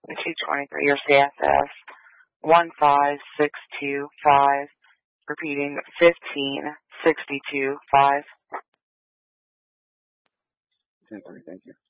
223, your CSS 15625, repeating 15625. 10-3, thank you.